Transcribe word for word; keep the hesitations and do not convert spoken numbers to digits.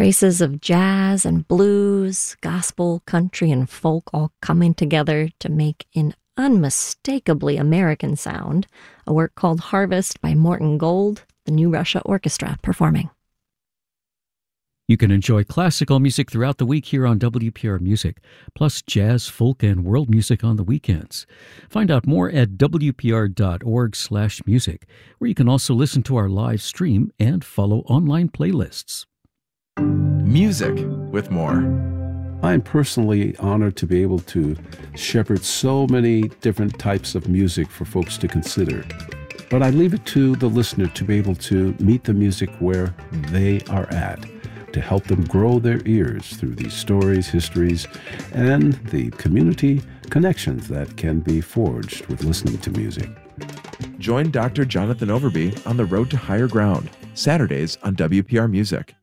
Traces of jazz and blues, gospel, country, and folk all coming together to make an unmistakably American sound, a work called Harvest by Morton Gold, the New Russia Orchestra performing. You can enjoy classical music throughout the week here on W P R Music, plus jazz, folk, and world music on the weekends. Find out more at W P R dot org slash music, where you can also listen to our live stream and follow online playlists. Music with more. I'm personally honored to be able to shepherd so many different types of music for folks to consider. But I leave it to the listener to be able to meet the music where they are at, to help them grow their ears through these stories, histories, and the community connections that can be forged with listening to music. Join Doctor Jonathan Overby on the Road to Higher Ground, Saturdays on W P R Music.